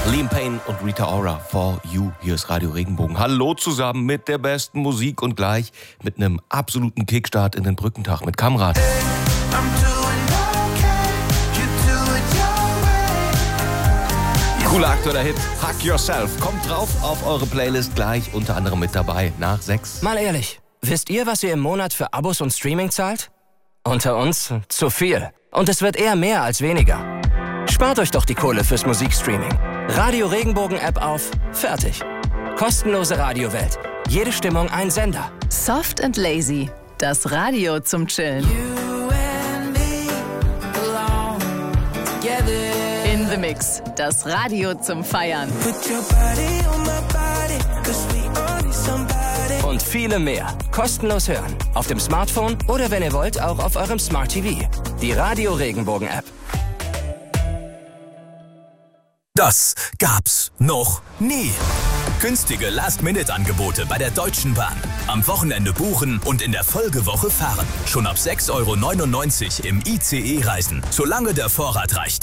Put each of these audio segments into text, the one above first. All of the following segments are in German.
Liam Payne und Rita Ora, For You. Hier ist Radio Regenbogen. Hallo zusammen mit der besten Musik und gleich mit einem absoluten Kickstart in den Brückentag mit Kamrat. Cooler aktueller Hit, Hug Yourself. Kommt drauf auf eure Playlist gleich, unter anderem mit dabei nach 6. Mal ehrlich, wisst ihr, was ihr im Monat für Abos und Streaming zahlt? Unter uns zu viel. Und es wird eher mehr als weniger. Spart euch doch die Kohle fürs Musikstreaming. Radio Regenbogen App auf, fertig. Kostenlose Radiowelt. Jede Stimmung ein Sender. Soft and Lazy, das Radio zum Chillen. In the Mix, das Radio zum Feiern. Und viele mehr. Kostenlos hören. Auf dem Smartphone oder wenn ihr wollt, auch auf eurem Smart TV. Die Radio Regenbogen App. Das gab's noch nie. Günstige Last-Minute-Angebote bei der Deutschen Bahn. Am Wochenende buchen und in der Folgewoche fahren. Schon ab 6,99 € im ICE reisen, solange der Vorrat reicht.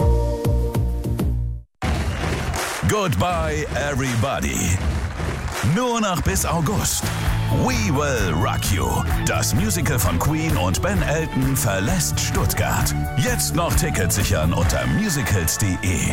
Goodbye everybody. Nur noch bis August. We Will Rock You. Das Musical von Queen und Ben Elton verlässt Stuttgart. Jetzt noch Tickets sichern unter musicals.de.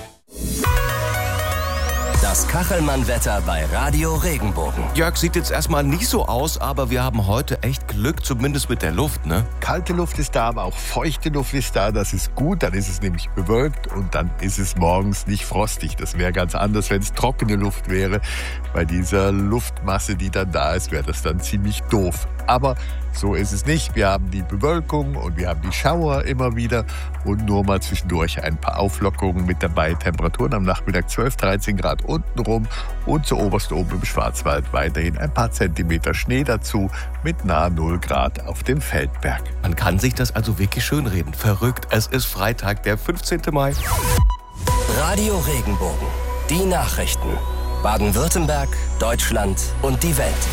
Das Kachelmann-Wetter bei Radio Regenbogen. Jörg, sieht jetzt erstmal nicht so aus, aber wir haben heute echt Glück, zumindest mit der Luft, ne? Kalte Luft ist da, aber auch feuchte Luft ist da. Das ist gut, dann ist es nämlich bewölkt und dann ist es morgens nicht frostig. Das wäre ganz anders, wenn es trockene Luft wäre. Bei dieser Luftmasse, die dann da ist, wäre das dann ziemlich doof. Aber so ist es nicht. Wir haben die Bewölkung und wir haben die Schauer immer wieder und nur mal zwischendurch ein paar Auflockerungen mit dabei. Temperaturen am Nachmittag 12, 13 Grad untenrum und zu oberst oben im Schwarzwald weiterhin ein paar Zentimeter Schnee dazu mit nahe 0 Grad auf dem Feldberg. Man kann sich das also wirklich schönreden. Verrückt, es ist Freitag, der 15. Mai. Radio Regenbogen. Die Nachrichten. Baden-Württemberg, Deutschland und die Welt.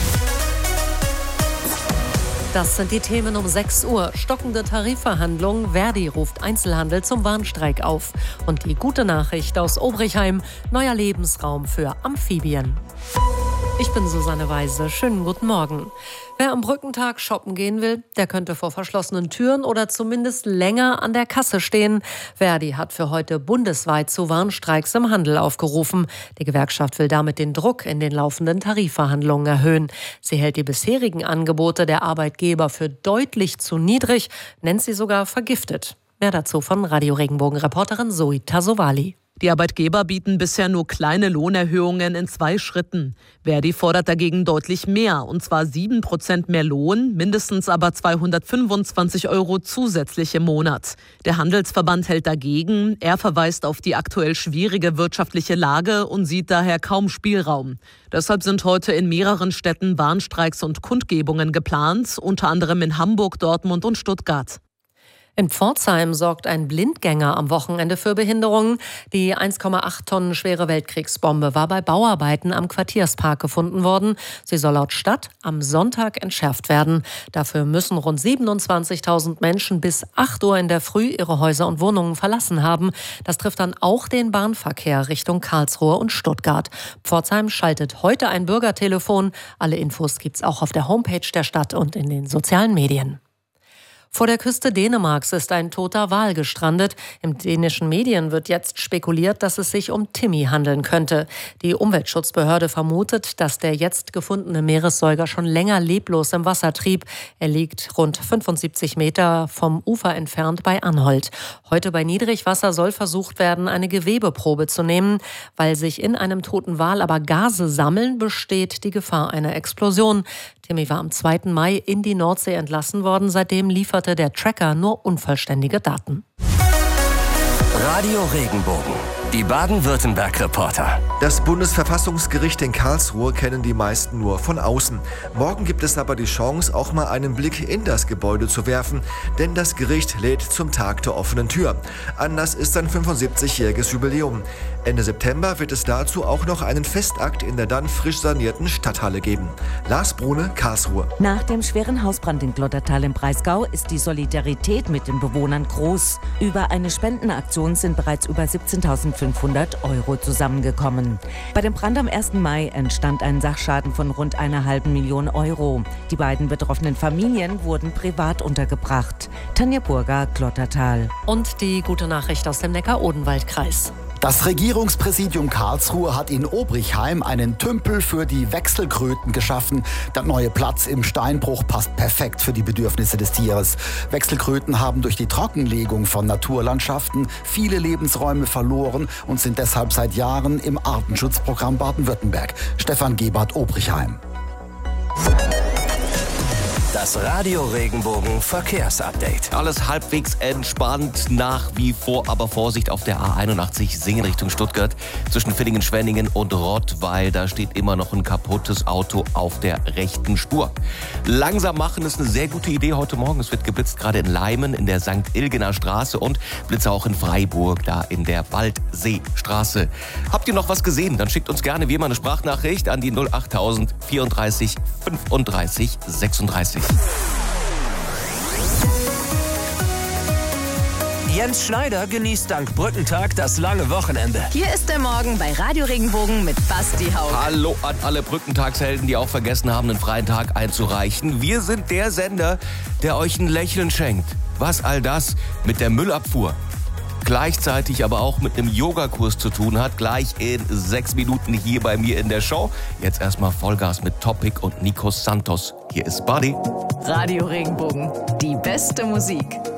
Das sind die Themen um 6 Uhr. Stockende Tarifverhandlungen. Verdi ruft Einzelhandel zum Warnstreik auf. Und die gute Nachricht aus Obrichheim. Neuer Lebensraum für Amphibien. Ich bin Susanne Weise. Schönen guten Morgen. Wer am Brückentag shoppen gehen will, der könnte vor verschlossenen Türen oder zumindest länger an der Kasse stehen. Verdi hat für heute bundesweit zu Warnstreiks im Handel aufgerufen. Die Gewerkschaft will damit den Druck in den laufenden Tarifverhandlungen erhöhen. Sie hält die bisherigen Angebote der Arbeitgeber für deutlich zu niedrig, nennt sie sogar vergiftet. Mehr dazu von Radio Regenbogen-Reporterin Zoe Tasovali. Die Arbeitgeber bieten bisher nur kleine Lohnerhöhungen in 2 Schritten. Verdi fordert dagegen deutlich mehr, und zwar 7% mehr Lohn, mindestens aber 225 € zusätzlich im Monat. Der Handelsverband hält dagegen. Er verweist auf die aktuell schwierige wirtschaftliche Lage und sieht daher kaum Spielraum. Deshalb sind heute in mehreren Städten Warnstreiks und Kundgebungen geplant, unter anderem in Hamburg, Dortmund und Stuttgart. In Pforzheim sorgt ein Blindgänger am Wochenende für Behinderungen. Die 1,8 Tonnen schwere Weltkriegsbombe war bei Bauarbeiten am Quartierspark gefunden worden. Sie soll laut Stadt am Sonntag entschärft werden. Dafür müssen rund 27.000 Menschen bis 8 Uhr in der Früh ihre Häuser und Wohnungen verlassen haben. Das trifft dann auch den Bahnverkehr Richtung Karlsruhe und Stuttgart. Pforzheim schaltet heute ein Bürgertelefon. Alle Infos gibt's auch auf der Homepage der Stadt und in den sozialen Medien. Vor der Küste Dänemarks ist ein toter Wal gestrandet. Im dänischen Medien wird jetzt spekuliert, dass es sich um Timmy handeln könnte. Die Umweltschutzbehörde vermutet, dass der jetzt gefundene Meeressäuger schon länger leblos im Wasser trieb. Er liegt rund 75 Meter vom Ufer entfernt bei Anholt. Heute bei Niedrigwasser soll versucht werden, eine Gewebeprobe zu nehmen. Weil sich in einem toten Wal aber Gase sammeln, besteht die Gefahr einer Explosion. Timmy war am 2. Mai in die Nordsee entlassen worden. Seitdem lieferte der Tracker nur unvollständige Daten. Radio Regenbogen. Die Baden-Württemberg-Reporter. Das Bundesverfassungsgericht in Karlsruhe kennen die meisten nur von außen. Morgen gibt es aber die Chance, auch mal einen Blick in das Gebäude zu werfen, denn das Gericht lädt zum Tag der offenen Tür. Anlass ist sein 75-jähriges Jubiläum. Ende September wird es dazu auch noch einen Festakt in der dann frisch sanierten Stadthalle geben. Lars Brune, Karlsruhe. Nach dem schweren Hausbrand in Glottertal im Breisgau ist die Solidarität mit den Bewohnern groß. Über eine Spendenaktion Aktion sind bereits über 17.500 € zusammengekommen. Bei dem Brand am 1. Mai entstand ein Sachschaden von rund 1,5 Million €. Die beiden betroffenen Familien wurden privat untergebracht. Tanja Burger, Klottertal. Und die gute Nachricht aus dem Neckar-Odenwald-Kreis. Das Regierungspräsidium Karlsruhe hat in Obrichheim einen Tümpel für die Wechselkröten geschaffen. Der neue Platz im Steinbruch passt perfekt für die Bedürfnisse des Tieres. Wechselkröten haben durch die Trockenlegung von Naturlandschaften viele Lebensräume verloren und sind deshalb seit Jahren im Artenschutzprogramm Baden-Württemberg. Stefan Gebhardt, Obrichheim. Das Radio Regenbogen Verkehrsupdate. Alles halbwegs entspannt, nach wie vor, aber Vorsicht auf der A81 Singen Richtung Stuttgart. Zwischen Villingen-Schwenningen und Rottweil, da steht immer noch ein kaputtes Auto auf der rechten Spur. Langsam machen ist eine sehr gute Idee heute Morgen. Es wird geblitzt, gerade in Leimen in der St. Ilgener Straße und Blitze auch in Freiburg, da in der Waldseestraße. Habt ihr noch was gesehen? Dann schickt uns gerne wie immer eine Sprachnachricht an die 08000 34 35 36. Jens Schneider genießt dank Brückentag das lange Wochenende. Hier ist der Morgen bei Radio Regenbogen mit Basti Hauke. Hallo an alle Brückentagshelden, die auch vergessen haben, einen freien Tag einzureichen. Wir sind der Sender, der euch ein Lächeln schenkt. Was all das mit der Müllabfuhr gleichzeitig aber auch mit einem Yogakurs zu tun hat, gleich in 6 Minuten hier bei mir in der Show. Jetzt erstmal Vollgas mit Topic und Nikos Santos. Hier ist Buddy. Radio Regenbogen, die beste Musik.